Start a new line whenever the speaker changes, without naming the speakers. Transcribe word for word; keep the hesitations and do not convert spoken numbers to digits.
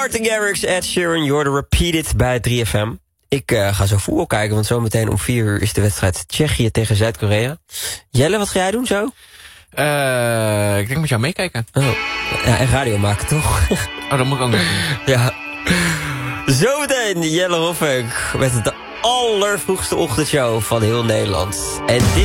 Martin Garrix, Ed Sheeran, Jordan Repeated bij drie F M. Ik uh, ga zo voetbal kijken, want zometeen om vier uur is de wedstrijd Tsjechië tegen Zuid-Korea. Jelle, wat ga jij doen zo?
Uh, ik denk met jou meekijken.
Oh. Ja, en radio maken, toch?
Oh, dat moet ik ook nog doen.
Ja. Zometeen Jelle Hoffink met de allervroegste ochtendshow van heel Nederland. En dit